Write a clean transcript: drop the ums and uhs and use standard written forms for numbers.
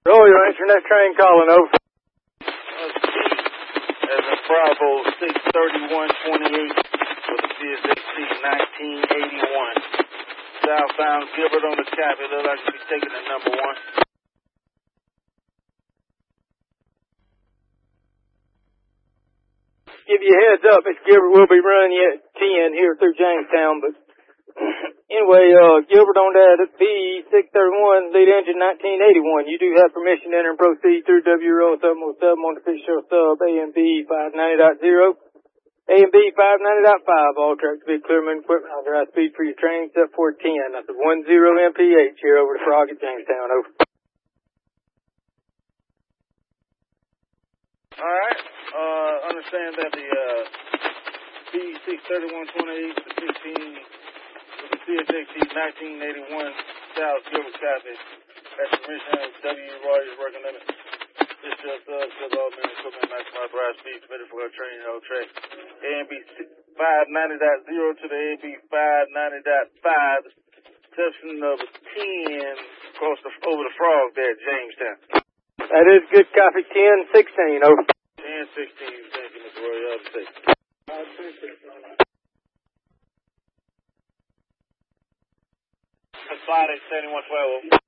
Royal Internet Train calling, over. As in Bravo 63128 for the CSHC 1981. Southbound Gilbert on the cap. It looks like to be taking at number 1. Give you a heads up, Mr. Gilbert will be running you at 10 here through Jamestown, but anyway, Gilbert on that B631 lead engine 1981. You do have permission to enter and proceed through WRO 707 on the official sub AMB 590.0. AMB 590.5, all tracks to be clear of equipment on high speed for your train except for 10. That's a 10 MPH here over to Frog at Jamestown, over. Alright, understand that the B63128 to 16 with the CSHC 1981 South Gilbert traffic at permission of W. Rogers working limit. This just development equipment maximum authorized speed permitted for a train and track. AMB 590.0 to the AMB 590.5, exception of 10 across over the Frog there at Jamestown. That is good copy, 10-16, over. 10-16, thank you, Mr. Roy. Y'all safe. That's 5 7112.